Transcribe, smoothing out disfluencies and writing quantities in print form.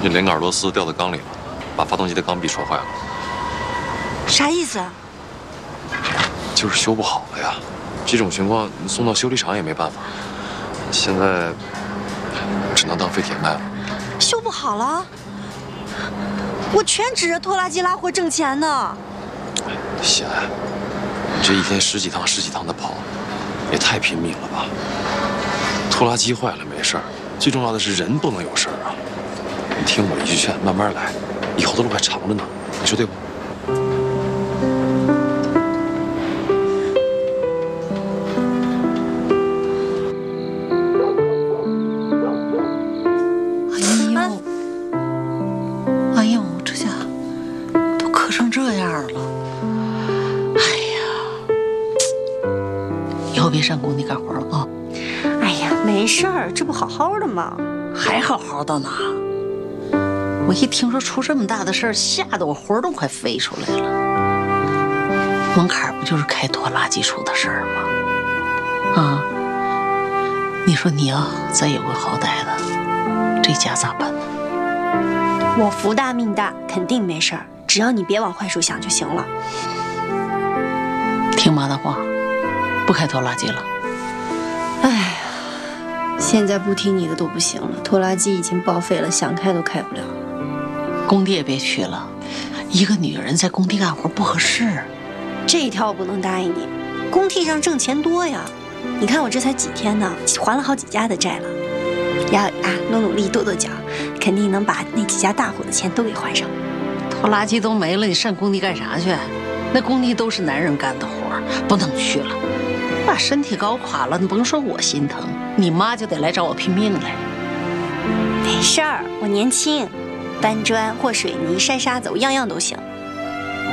这连杆螺丝掉到缸里了，把发动机的缸壁戳坏了。 啥意思？ 就是修不好了呀。这种情况你送到修理厂也没办法，现在只能当废铁卖了。 修不好了？我全指着拖拉机拉货挣钱呢。 贤，你这一天十几趟的跑，也太拼命了吧？拖拉机坏了没事儿，最重要的是人不能有事儿啊。你听我一句劝，慢慢来，以后的路还长着呢，你说对不？ 哎呦，这下都渴成这样了。哎呀，以后别上工地干活了啊！ 哎呀，没事儿，这不好好的吗？ 还好好的呢。我一听说出这么大的事儿，吓得我魂儿都快飞出来了。门槛不就是开拖拉机出的事儿吗？啊，你说你要再有个好歹的，这家咋办呢？ 我福大命大，肯定没事儿，只要你别往坏处想就行了。 听妈的话，不开拖拉机了。 哎呀，现在不听你的都不行了，拖拉机已经报废了，想开都开不了。 工地也别去了，一个女人在工地干活不合适。 这一条我不能答应你，工地上挣钱多呀。你看我这才几天呢，还了好几家的债了。要努力跺跺脚，肯定能把那几家大户的钱都给还上。 拖拉机都没了，你上工地干啥去？那工地都是男人干的活，不能去了。把身体搞垮了，你甭说我心疼，你妈就得来找我拼命来。 没事儿，我年轻，搬砖和水泥、筛沙子，我样样都行。